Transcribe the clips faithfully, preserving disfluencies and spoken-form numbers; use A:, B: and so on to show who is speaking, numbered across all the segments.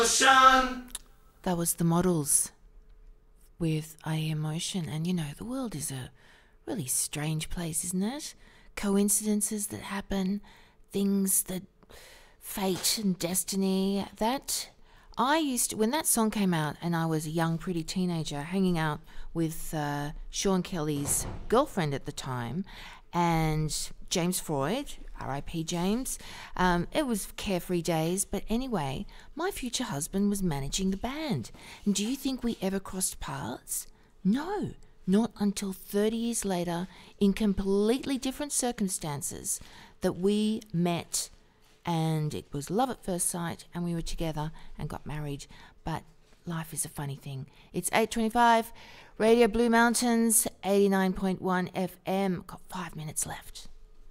A: That was the Models with I Emotion. And you know, the world is a really strange place, isn't it? Coincidences that happen, things that fate and destiny. That I used to, when that song came out and I was a young pretty teenager hanging out with uh, Sean Kelly's girlfriend at the time and James Freud, R I P James. Um, it was carefree days, but anyway, my future husband was managing the band. And do you think we ever crossed paths? No, not until thirty years later, in completely different circumstances, that we met, and it was love at first sight, and we were together and got married. But life is a funny thing. It's eight twenty-five, Radio Blue Mountains, eighty-nine point one F M. Got five minutes left.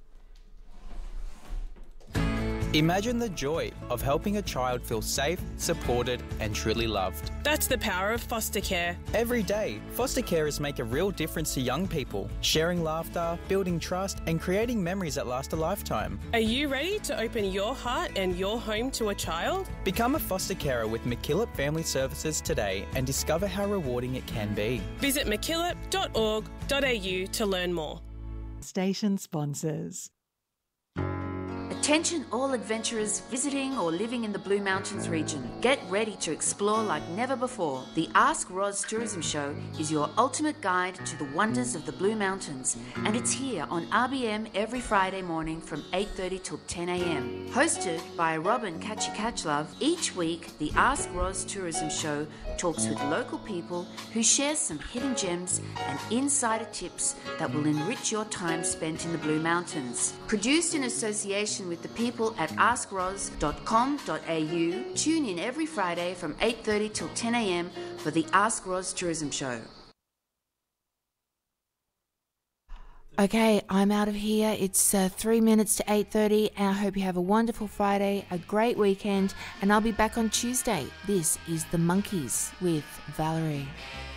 B: Imagine the joy of helping a child feel safe, supported and truly loved.
C: That's the power of foster care.
B: Every day, foster carers make a real difference to young people, sharing laughter, building trust and creating memories that last a lifetime.
C: Are you ready to open your heart and your home to a child?
B: Become a foster carer with MacKillop Family Services today and discover how rewarding it can be.
C: Visit mackillop dot org dot a u to learn more.
D: Station sponsors.
E: Attention all adventurers visiting or living in the Blue Mountains region. Get ready to explore like never before. The Ask Roz Tourism Show is your ultimate guide to the wonders of the Blue Mountains, and it's here on R B M every Friday morning from eight thirty till ten a m. Hosted by Robin Catchy Catchlove, each week the Ask Roz Tourism Show talks with local people who share some hidden gems and insider tips that will enrich your time spent in the Blue Mountains. Produced in association with the people at ask roz dot com dot a u. Tune in every Friday from eight thirty till ten a m for the Ask Roz Tourism Show.
A: Okay, I'm out of here. It's uh, three minutes to eight thirty. I hope you have a wonderful Friday, a great weekend, and I'll be back on Tuesday. This is The Monkeys with Valerie.